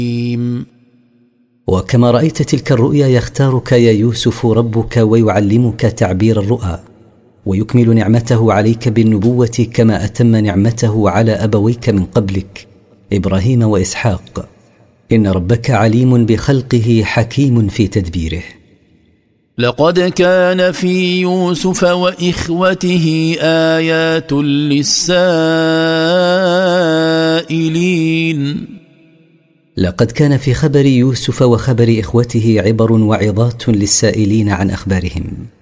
وكما رأيت تلك الرؤيا يختارك يا يوسف ربك ويعلمك تعبير الرؤى ويكمل نعمته عليك بالنبوة كما أتم نعمته على أبويك من قبلك إبراهيم وإسحاق. إن ربك عليم بخلقه حكيم في تدبيره. لقد كان في يوسف وإخوته آيات للسائلين. لقد كان في خبر يوسف وخبر إخوته عبر وعظات للسائلين عن أخبارهم.